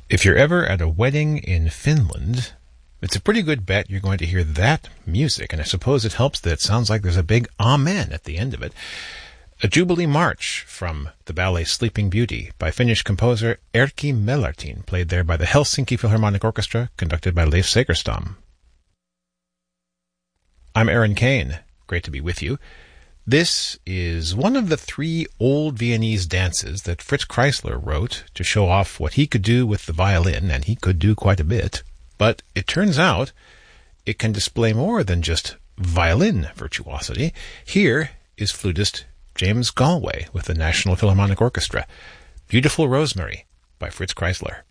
If you're ever at a wedding in Finland, it's a pretty good bet you're going to hear that music, and I suppose it helps that it sounds like there's a big amen at the end of it. A Jubilee March from the ballet Sleeping Beauty by Finnish composer Erkki Mellartin, played there by the Helsinki Philharmonic Orchestra, conducted by Leif Segerstam. I'm Aaron Kane. Great to be with you. This is one of the 3 old Viennese dances that Fritz Kreisler wrote to show off what he could do with the violin, and he could do quite a bit. But it turns out it can display more than just violin virtuosity. Here is flutist James Galway with the National Philharmonic Orchestra. Beautiful Rosemary by Fritz Kreisler.